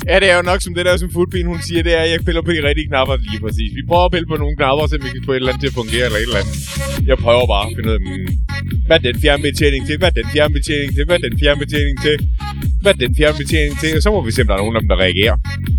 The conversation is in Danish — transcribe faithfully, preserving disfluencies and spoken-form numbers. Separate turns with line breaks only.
Ja, det er jo nok som det der, som Foodbean, hun siger, det er, at jeg piller på de rigtige knapper lige præcis. Vi prøver at pille på nogle knapper, så vi kan få et eller andet til at fungere, eller et eller andet. Jeg prøver bare at finde ud af, hmm, hvad er den fjernbetjening til? Hvad er den fjernbetjening til? Hvad er den fjernbetjening til? Hvad er den fjernbetjening til? Og så må vi se, om der er nogen af dem, der reagerer.